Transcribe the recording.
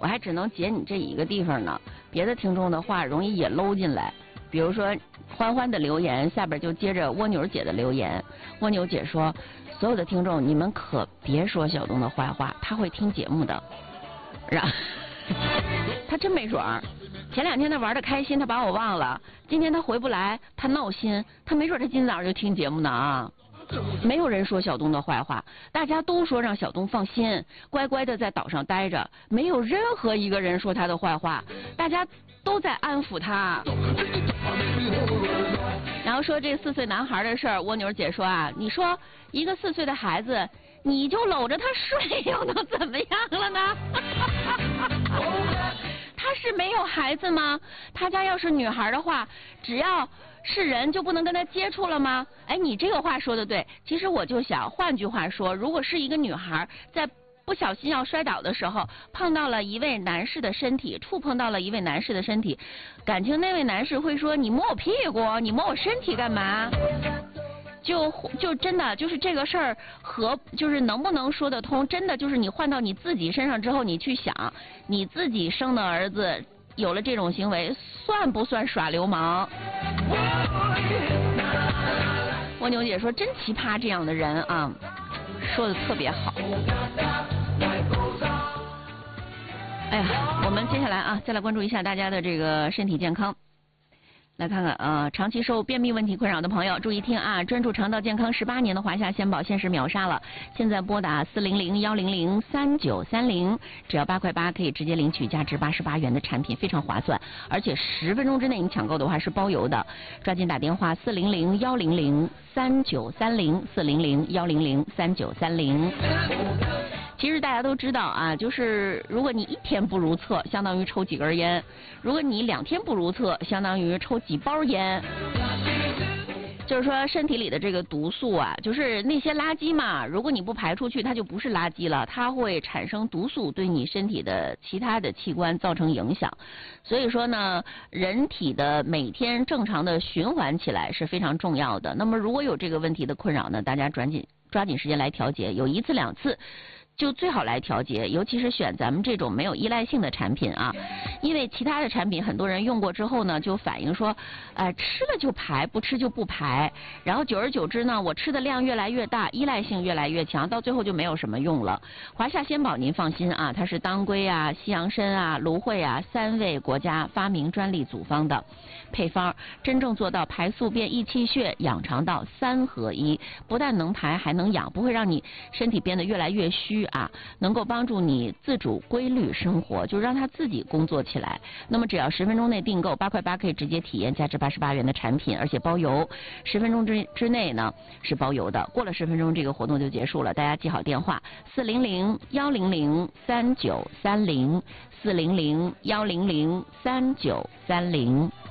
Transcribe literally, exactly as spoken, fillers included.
我还只能截你这一个地方呢，别的听众的话容易也搂进来。比如说欢欢的留言下边就接着蜗牛姐的留言，蜗牛姐说，所有的听众你们可别说小东的坏话，他会听节目的。然后他真没爽，前两天他玩的开心，他把我忘了，今天他回不来，他闹心，他没准他今早上就听节目呢啊。没有人说小东的坏话，大家都说让小东放心，乖乖的在岛上待着，没有任何一个人说他的坏话，大家都在安抚他。然后说这四岁男孩的事儿，蜗牛姐说啊，你说一个四岁的孩子，你就搂着他睡，又能怎么样了呢？他是没有孩子吗？他家要是女孩的话，只要是人就不能跟他接触了吗？哎，你这个话说的对。其实我就想换句话说，如果是一个女孩在不小心要摔倒的时候，碰到了一位男士的身体，触碰到了一位男士的身体，感情那位男士会说，你摸我屁股，你摸我身体干嘛？就就真的就是这个事儿和就是能不能说得通，真的就是你换到你自己身上之后，你去想你自己生的儿子有了这种行为，算不算耍流氓？蜗牛姐说真奇葩，这样的人啊，说的特别好。哎呀，我们接下来啊，再来关注一下大家的这个身体健康。来看看呃，长期受便秘问题困扰的朋友注意听啊！专注肠道健康十八年的华夏鲜宝限时秒杀了，现在拨打四零零幺零零三九三零，只要八块八可以直接领取价值八十八元的产品，非常划算，而且十分钟之内你抢购的话是包邮的，抓紧打电话四零零幺零零三九三零四零零幺零零三九三零。其实大家都知道啊，就是如果你一天不如厕，相当于抽几根烟；如果你两天不如厕，相当于抽几包烟。就是说身体里的这个毒素啊，就是那些垃圾嘛，如果你不排出去，它就不是垃圾了，它会产生毒素，对你身体的其他的器官造成影响。所以说呢，人体的每天正常的循环起来是非常重要的。那么如果有这个问题的困扰呢，大家抓紧抓紧时间来调节，有一次两次就最好来调节，尤其是选咱们这种没有依赖性的产品啊，因为其他的产品很多人用过之后呢，就反映说，呃，吃了就排，不吃就不排，然后久而久之呢，我吃的量越来越大，依赖性越来越强，到最后就没有什么用了。华夏鲜宝您放心啊，它是当归啊、西洋参啊、芦荟啊三位国家发明专利组方的配方，真正做到排宿便益气血、养肠道三合一，不但能排还能养，不会让你身体变得越来越虚啊，能够帮助你自主规律生活，就让它自己工作起来。那么只要十分钟内订购，八块八可以直接体验价值八十八元的产品，而且包邮。十分钟之之内呢是包邮的，过了十分钟这个活动就结束了。大家记好电话：四零零幺零零三九三零，四零零幺零零三九三零。